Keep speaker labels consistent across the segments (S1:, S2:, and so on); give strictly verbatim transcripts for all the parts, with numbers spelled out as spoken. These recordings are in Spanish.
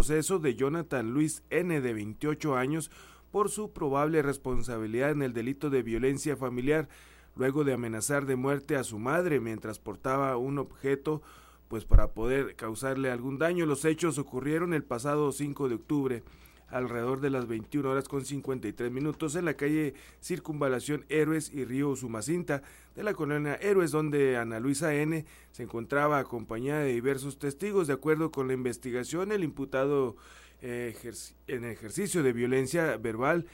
S1: proceso de Jonathan Luis N., de veintiocho años, por su probable responsabilidad en el delito de violencia familiar, luego de amenazar de muerte a su madre mientras portaba un objeto, pues para poder causarle algún daño. Los hechos ocurrieron el pasado cinco de octubre, alrededor de las veintiuna horas con cincuenta y tres minutos, en la calle Circunvalación Héroes y Río Usumacinta de la colonia Héroes, donde Ana Luisa N. se encontraba acompañada de diversos testigos. De acuerdo con la investigación, el imputado eh, ejerc- en ejercicio de violencia verbal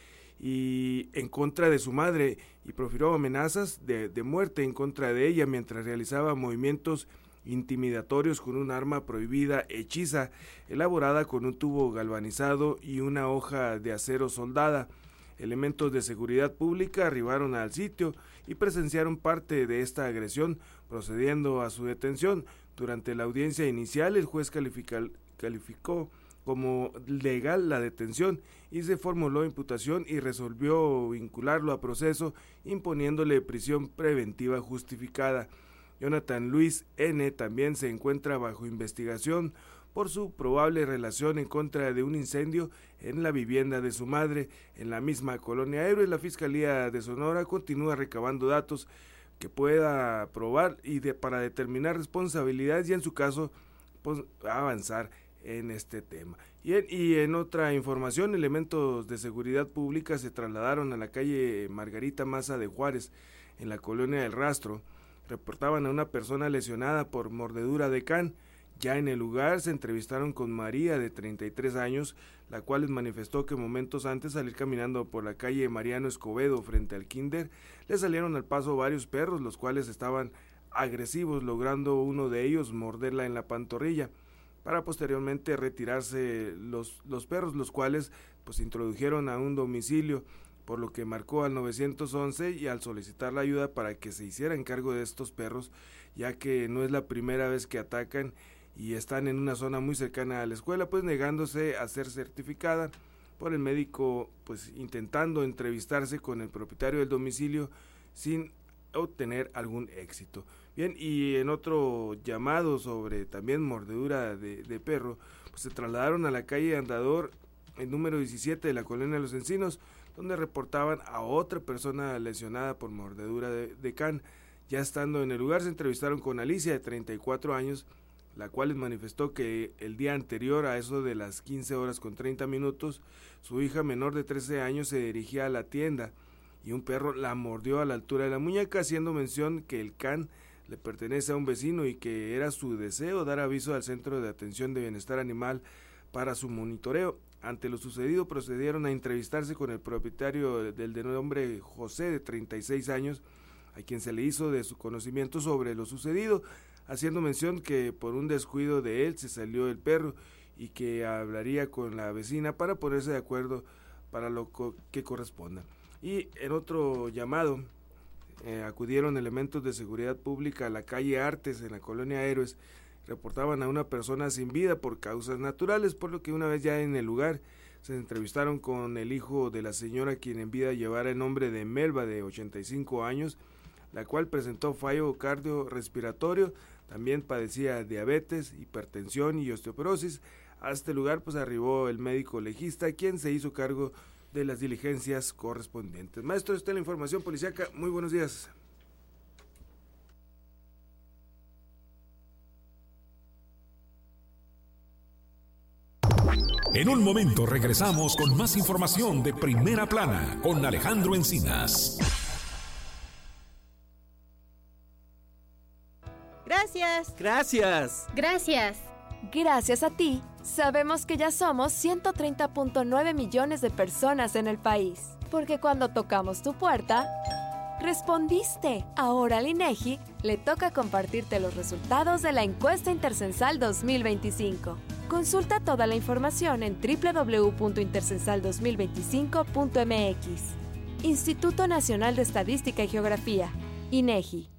S1: y en contra de su madre, y profirió amenazas de, de muerte en contra de ella mientras realizaba movimientos intimidatorios con un arma prohibida hechiza, elaborada con un tubo galvanizado y una hoja de acero soldada. Elementos de seguridad pública arribaron al sitio y presenciaron parte de esta agresión, procediendo a su detención. Durante la audiencia inicial, el juez califica, calificó como legal la detención y se formuló imputación y resolvió vincularlo a proceso, imponiéndole prisión preventiva justificada. Jonathan Luis N. también se encuentra bajo investigación por su probable relación en contra de un incendio en la vivienda de su madre en la misma colonia Héroes. La Fiscalía de Sonora continúa recabando datos que pueda probar y de, para determinar responsabilidades y en su caso pues, avanzar en este tema. Y en, y en otra información, elementos de seguridad pública se trasladaron a la calle Margarita Maza de Juárez, en la colonia del Rastro. Reportaban a una persona lesionada por mordedura de can. Ya en el lugar se entrevistaron con María, de treinta y tres años, la cual les manifestó que momentos antes de salir caminando por la calle Mariano Escobedo frente al Kinder, le salieron al paso varios perros, los cuales estaban agresivos, logrando uno de ellos morderla en la pantorrilla, para posteriormente retirarse los, los perros, los cuales pues se introdujeron a un domicilio, por lo que marcó al nueve once y al solicitar la ayuda para que se hiciera cargo de estos perros, ya que no es la primera vez que atacan y están en una zona muy cercana a la escuela, pues negándose a ser certificada por el médico, pues intentando entrevistarse con el propietario del domicilio sin obtener algún éxito. Bien, y en otro llamado sobre también mordedura de, de perro, pues se trasladaron a la calle Andador, el número diecisiete de la colonia de Los Encinos, donde reportaban a otra persona lesionada por mordedura de, de can. Ya estando en el lugar, se entrevistaron con Alicia, de treinta y cuatro años, la cual les manifestó que el día anterior, a eso de las quince horas con treinta minutos, su hija menor de trece años se dirigía a la tienda y un perro la mordió a la altura de la muñeca, haciendo mención que el can le pertenece a un vecino y que era su deseo dar aviso al Centro de Atención de Bienestar Animal para su monitoreo. Ante lo sucedido, procedieron a entrevistarse con el propietario del de nombre José, de treinta y seis años, a quien se le hizo de su conocimiento sobre lo sucedido, haciendo mención que por un descuido de él se salió el perro y que hablaría con la vecina para ponerse de acuerdo para lo que corresponda. Y en otro llamado, eh, acudieron elementos de seguridad pública a la calle Artes, en la colonia Héroes. Reportaban a una persona sin vida por causas naturales, por lo que una vez ya en el lugar se entrevistaron con el hijo de la señora, quien en vida llevara el nombre de Melba, de ochenta y cinco años, la cual presentó fallo cardiorrespiratorio, también padecía diabetes, hipertensión y osteoporosis. A este lugar pues arribó el médico legista, quien se hizo cargo de las diligencias correspondientes. Maestro, esta es la información policíaca. Muy buenos días.
S2: En un momento regresamos con más información de Primera Plana con Alejandro Encinas.
S3: Gracias.
S4: Gracias.
S5: Gracias.
S6: Gracias a ti, sabemos que ya somos ciento treinta punto nueve millones de personas en el país. Porque cuando tocamos tu puerta, respondiste. Ahora al INEGI le toca compartirte los resultados de la encuesta intercensal dos mil veinticinco. Consulta toda la información en doble u doble u doble u punto intercensal dos mil veinticinco punto m x. Instituto Nacional de Estadística y Geografía, INEGI.